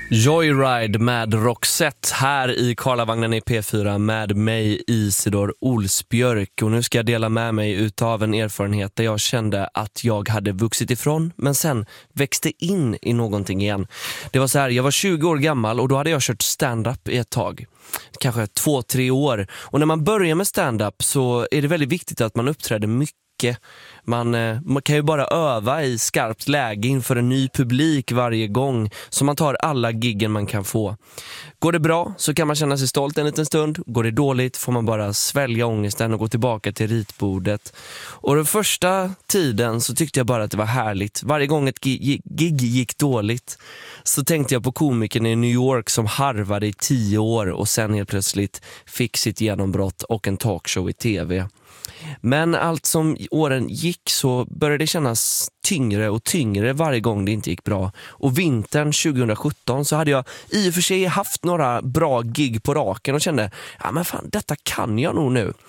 Joyride med Roxette här i Karlavagnen i P4 med mig Isidor Olsbjörk. Och nu ska jag dela med mig utav en erfarenhet där jag kände att jag hade vuxit ifrån men sen växte in i någonting igen. Det var så här, jag var 20 år gammal och då hade jag kört stand-up i ett tag. Kanske 2-3 år. Och när man börjar med stand-up så är det väldigt viktigt att man uppträder mycket. Man kan ju bara öva i skarpt läge inför en ny publik varje gång, så man tar alla giggen man kan få. Går det bra så kan man känna sig stolt en liten stund. Går det dåligt får man bara svälja ångesten och gå tillbaka till ritbordet. Och den första tiden så tyckte jag bara att det var härligt. Varje gång ett gig gick dåligt så tänkte jag på komikern i New York som harvade i 10 år och sen helt plötsligt fick sitt genombrott och en talkshow i tv. Men allt som åren gick så började det kännas tyngre och tyngre varje gång det inte gick bra. Och vintern 2017 så hade jag i och för sig haft några bra gig på raken och kände, ja men fan, detta kan jag nog nu.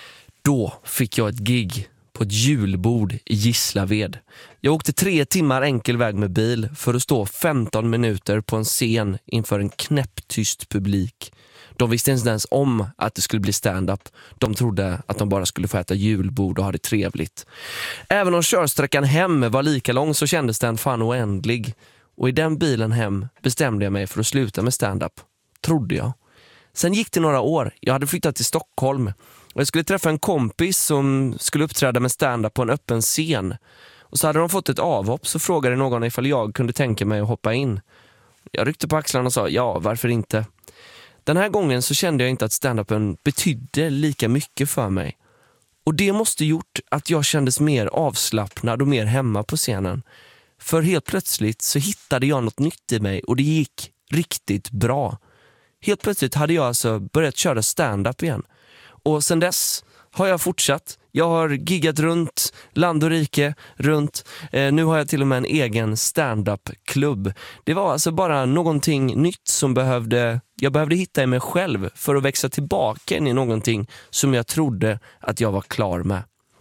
Då fick jag ett gig på ett julbord i Gislaved. Jag åkte 3 timmar enkel väg med bil för att stå 15 minuter på en scen inför en knäpptyst publik. De visste inte ens om att det skulle bli stand-up. De trodde att de bara skulle få äta julbord och ha det trevligt. Även om körsträckan hem var lika lång så kändes den fan oändlig. Och i den bilen hem bestämde jag mig för att sluta med stand-up. Trodde jag. Sen gick det några år. Jag hade flyttat till Stockholm. Och jag skulle träffa en kompis som skulle uppträda med stand-up på en öppen scen. Och så hade de fått ett avhopp, så frågade någon ifall jag kunde tänka mig att hoppa in. Jag ryckte på axlarna och sa, ja, varför inte? Den här gången så kände jag inte att stand-upen betydde lika mycket för mig. Och det måste gjort att jag kändes mer avslappnad och mer hemma på scenen. För helt plötsligt så hittade jag något nytt i mig och det gick riktigt bra. Helt plötsligt hade jag alltså börjat köra stand-up igen. Och sen dess har jag fortsatt. Jag har giggat runt land och rike runt. Nu har jag till och med en egen stand-up-klubb. Det var alltså bara någonting nytt som jag behövde hitta i mig själv för att växa tillbaka in i någonting som jag trodde att jag var klar med.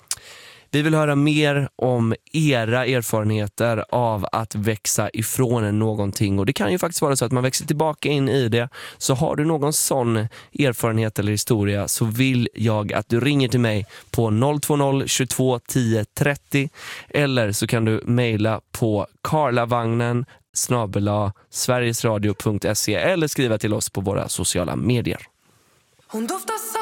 Vi vill höra mer om era erfarenheter av att växa ifrån någonting. Och det kan ju faktiskt vara så att man växer tillbaka in i det. Så har du någon sån erfarenhet eller historia så vill jag att du ringer till mig på 020 22 10 30. Eller så kan du mejla på karlavagnen@sverigesradio.se eller skriva till oss på våra sociala medier.